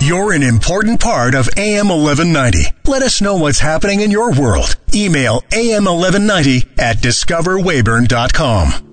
You're an important part of AM 1190. Let us know what's happening in your world. Email am1190@discoverweyburn.com.